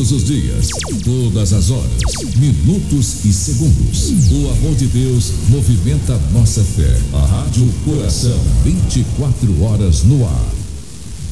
Todos os dias, todas as horas, minutos e segundos. O amor de Deus movimenta nossa fé. A Rádio Coração, 24 horas no ar.